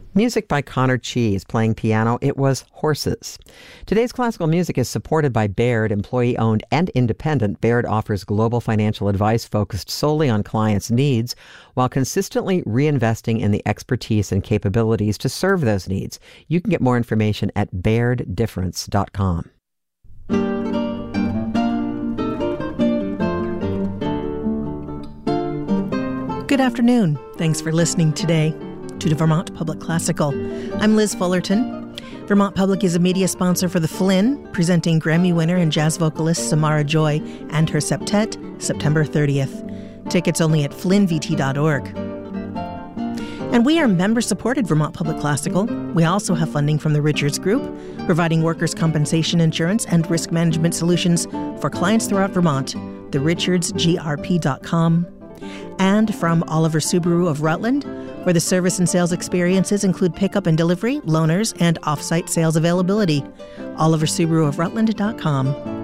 Music by Connor Cheese, playing piano. It was Horses. Today's classical music is supported by Baird, employee-owned and independent. Baird offers global financial advice focused solely on clients' needs while consistently reinvesting in the expertise and capabilities to serve those needs. You can get more information at bairddifference.com. Good afternoon. Thanks for listening today to the Vermont Public Classical. I'm Liz Fullerton. Vermont Public is a media sponsor for the Flynn, presenting Grammy winner and jazz vocalist Samara Joy and her septet September 30th. Tickets only at flynnvt.org. And we are member-supported Vermont Public Classical. We also have funding from the Richards Group, providing workers' compensation insurance and risk management solutions for clients throughout Vermont. therichardsgrp.com. And from Oliver Subaru of Rutland, where the service and sales experiences include pickup and delivery, loaners, and off-site sales availability. oliversubaruofrutland.com.